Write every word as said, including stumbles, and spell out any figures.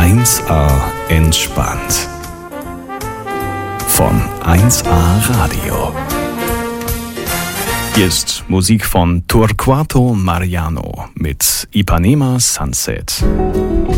eins A entspannt. Von eins A Radio. Hier ist Musik von Torquato Mariano mit Ipanema Sunset.